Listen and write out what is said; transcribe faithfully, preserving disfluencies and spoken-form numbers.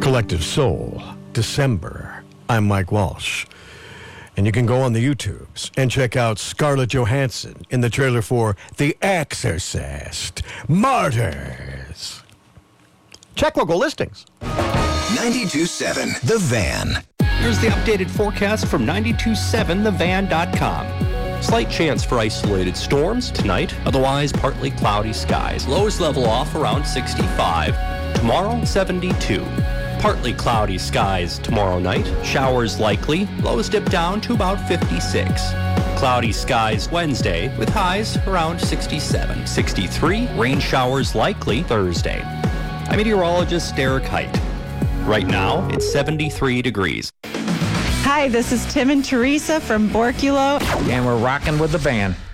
Collective Soul, December. I'm Mike Walsh. And you can go on the YouTubes and check out Scarlett Johansson in the trailer for The Exorcist, Martyrs. Check local listings. ninety-two point seven The Van. Here's the updated forecast from ninety-two point seven the van dot com. Slight chance for isolated storms tonight, otherwise partly cloudy skies. Lows level off around sixty-five. Tomorrow, seventy-two. Partly cloudy skies tomorrow night. Showers likely. Lows dip down to about fifty-six. Cloudy skies Wednesday with highs around sixty-seven. sixty-three. Rain showers likely Thursday. I'm meteorologist Derek Height. Right now, it's seventy-three degrees. Hi, this is Tim and Teresa from Borculo. And we're rocking with the van.